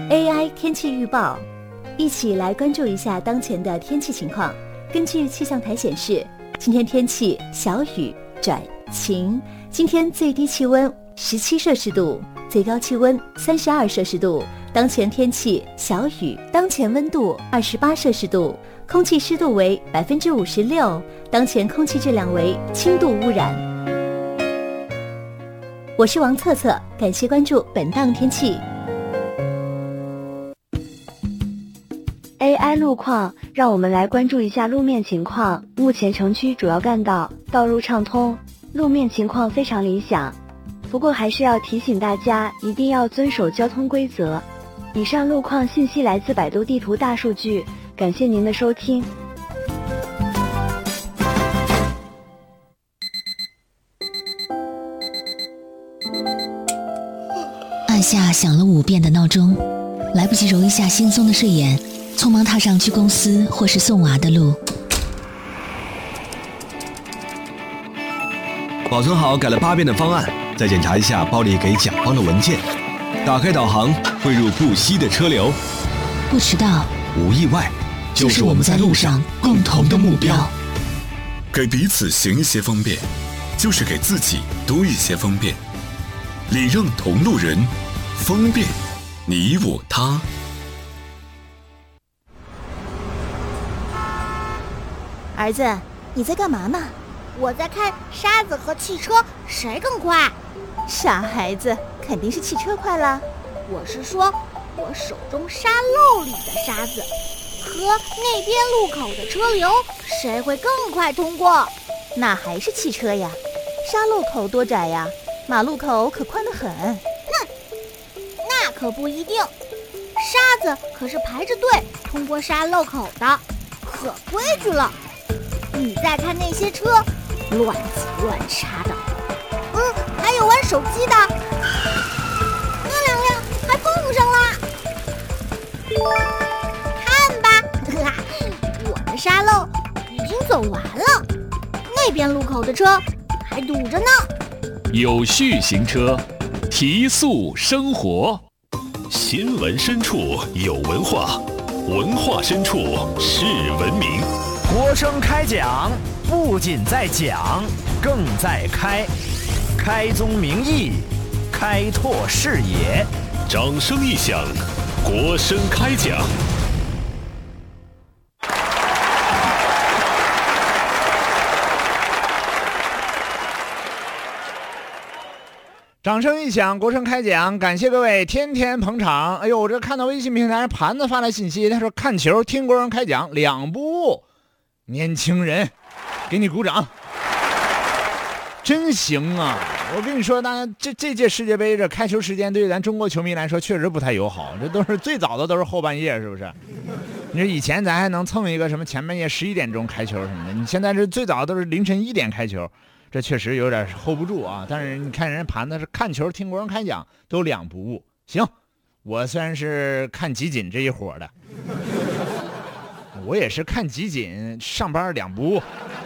AI 天气预报，一起来关注一下当前的天气情况。根据气象台显示，今天天气小雨转晴，今天最低气温17摄氏度，最高气温32摄氏度。当前天气小雨，当前温度28摄氏度，空气湿度为56%，当前空气质量为轻度污染。我是王策策，感谢关注本档天气。 AI 路况，让我们来关注一下路面情况。目前城区主要干道道路畅通，路面情况非常理想。不过还是要提醒大家，一定要遵守交通规则。以上路况信息来自百度地图大数据，感谢您的收听。 按下响了5遍的闹钟，来不及揉一下惺忪的睡眼，匆忙踏上去公司或是送娃的路。 保存好改了8遍的方案，再检查一下包里给甲方的文件。打开导航，汇入不息的车流。 不迟到， 无意外，就是我们在路上共同的目标。 给彼此行一些方便，就是给自己多一些方便。礼让同路人，方便你我他。 儿子，你在干嘛呢？ 我在看沙子和汽车谁更快。 傻孩子，肯定是汽车快啦。 我是说，我手中沙漏里的沙子和那边路口的车流，谁会更快通过？ 那还是汽车呀，沙漏口多窄呀，马路口可宽得很。 哼，那可不一定，沙子可是排着队通过沙漏口的，可规矩了。你再看那些车，乱挤乱插的。还有玩手机的，那2辆还碰上了。看吧，我的沙漏已经走完了，那边路口的车还堵着呢。 有序行车，提速生活。新闻深处有文化，文化深处是文明。 国声开讲，不仅在讲，更在开。开宗明义，开拓视野。 掌声一响，国声开讲。 掌声一响，国声开讲，感谢各位天天捧场。哎呦，我这看到微信平台上盘子发来信息，他说看球听国声开讲2不误，年轻人，给你鼓掌。真行啊！我跟你说，当然这届世界杯这开球时间对于咱中国球迷来说确实不太友好，这都是最早的都是后半夜，是不是？你说以前咱还能蹭一个什么前半夜11点钟开球什么的，你现在这最早都是凌晨1点开球，这确实有点 hold 不住啊。但是你看人家盘子是看球听国人开讲都2不误，行，我虽然是看集锦这一伙的，我也是看集锦上班2不误。